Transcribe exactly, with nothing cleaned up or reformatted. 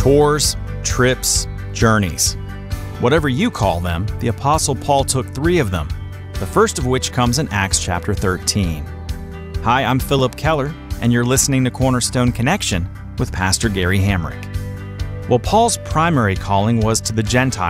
Tours, trips, journeys. Whatever you call them, the Apostle Paul took three of them, the first of which comes in Acts chapter thirteen. Hi, I'm Philip Keller, and you're listening to Cornerstone Connection with Pastor Gary Hamrick. Well, Paul's primary calling was to the Gentiles.